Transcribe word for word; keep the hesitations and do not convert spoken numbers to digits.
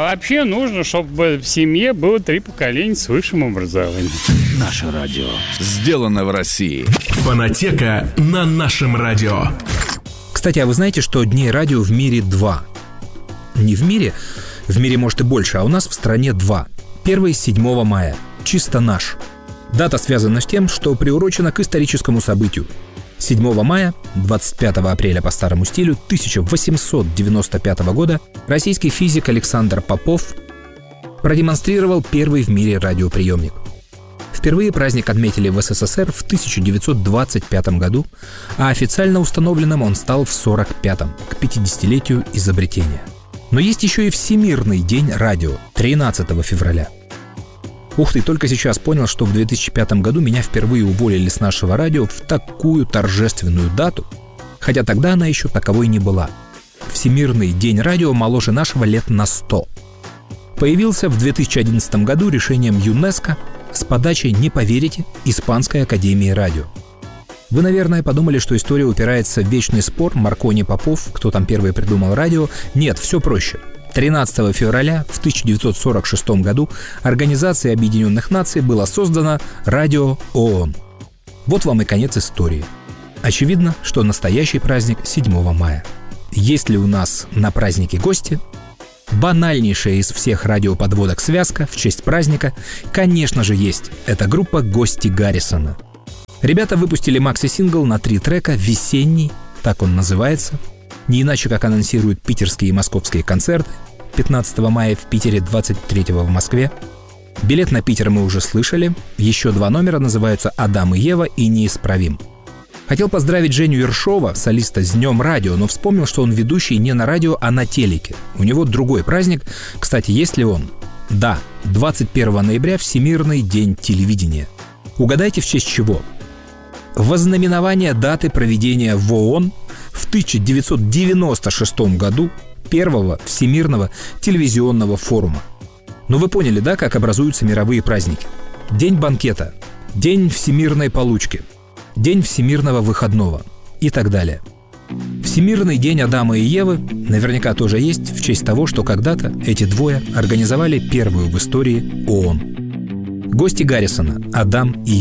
вообще нужно, чтобы в семье было три поколения с высшим образованием. Наше радио. Сделано в России. Фонотека на нашем радио. Кстати, а вы знаете, что дней радио в мире два? Не в мире, в мире может и больше, а у нас в стране два. Первый седьмого мая. Чисто наш. Дата связана с тем, что приурочена к историческому событию. седьмого мая, двадцать пятого апреля по старому стилю тысяча восемьсот девяносто пятого года российский физик Александр Попов продемонстрировал первый в мире радиоприемник. Впервые праздник отметили в СССР в тысяча девятьсот двадцать пятом году, а официально установленным он стал в сорок пятом, к пятидесятилетию изобретения. Но есть еще и Всемирный день радио, тринадцатого февраля. Ух ты, только сейчас понял, что в две тысячи пятом году меня впервые уволили с нашего радио в такую торжественную дату, хотя тогда она еще таковой не была. Всемирный день радио моложе нашего лет на сто. Появился в две тысячи одиннадцатом году решением ЮНЕСКО с подачи, не поверите, Испанской академии радио. Вы, наверное, подумали, что история упирается в вечный спор Маркони-Попов, кто там первый придумал радио. Нет, все проще. тринадцатого февраля в тысяча девятьсот сорок шестом году Организацией Объединенных Наций было создано Радио ООН. Вот вам и конец истории. Очевидно, что настоящий праздник седьмого мая. Есть ли у нас на празднике гости? Банальнейшая из всех радиоподводок связка в честь праздника, конечно же, есть. Это группа «Гости Гаррисона». Ребята выпустили макси-сингл на три трека «Весенний», так он называется. Не иначе, как анонсируют питерские и московские концерты. пятнадцатого мая в Питере, двадцать третьего в Москве. Билет на Питер мы уже слышали. Еще два номера называются «Адам и Ева» и «Неисправим». Хотел поздравить Женю Ершова, солиста, с Днем радио, но вспомнил, что он ведущий не на радио, а на телеке. У него другой праздник. Кстати, есть ли он? Да, двадцать первого ноября Всемирный день телевидения. Угадайте, в честь чего? Вознаменование даты проведения в ООН в тысяча девятьсот девяносто шестом году первого Всемирного телевизионного форума. Ну вы поняли, да, как образуются мировые праздники? День банкета, день всемирной получки, день всемирного выходного и так далее. Всемирный день Адама и Евы наверняка тоже есть в честь того, что когда-то эти двое организовали первую в истории ООН. Гости Гаррисона, Адам и